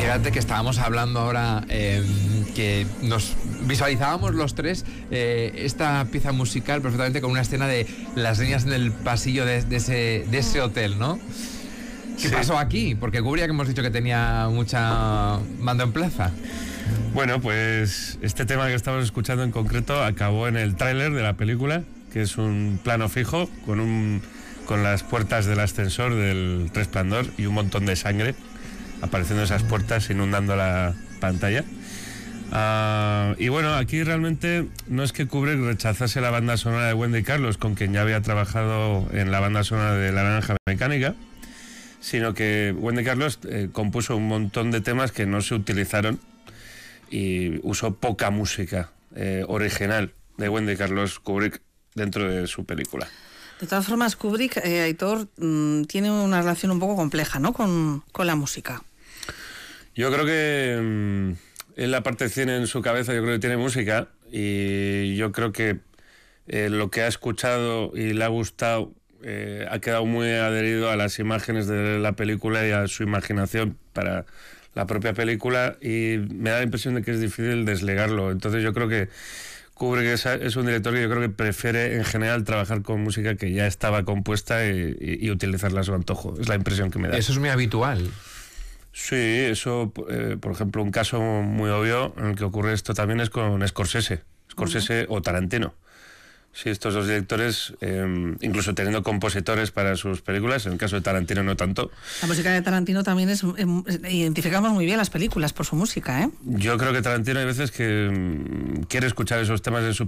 Fíjate que estábamos hablando ahora que nos visualizábamos los tres esta pieza musical perfectamente con una escena de las niñas en el pasillo de ese hotel, ¿no? ¿Qué pasó aquí? Porque Kubrick hemos dicho que tenía mucha mando en plaza. Bueno, pues este tema que estamos escuchando en concreto acabó en el tráiler de la película, que es un plano fijo con las puertas del ascensor del Resplandor y un montón de sangre apareciendo esas puertas inundando la pantalla. Y bueno, aquí realmente no es que Kubrick rechazase la banda sonora de Wendy Carlos, con quien ya había trabajado en la banda sonora de La Naranja Mecánica, sino que Wendy Carlos compuso un montón de temas que no se utilizaron y usó poca música original de Wendy Carlos Kubrick dentro de su película. De todas formas, Kubrick, Aitor, tiene una relación un poco compleja, ¿no?, con la música. Yo creo que en la parte cine en su cabeza yo creo que tiene música, y yo creo que lo que ha escuchado y le ha gustado ha quedado muy adherido a las imágenes de la película y a su imaginación para la propia película, y me da la impresión de que es difícil desligarlo. Entonces yo creo que Kubrick es un director que yo creo que prefiere en general trabajar con música que ya estaba compuesta y utilizarla a su antojo. Es la impresión que me da. Eso es muy habitual. Sí, eso, por ejemplo, un caso muy obvio en el que ocurre esto también es con Scorsese o Tarantino. Sí, estos dos directores, incluso teniendo compositores para sus películas, en el caso de Tarantino no tanto. La música de Tarantino también identificamos muy bien las películas por su música, ¿eh? Yo creo que Tarantino hay veces que quiere escuchar esos temas en su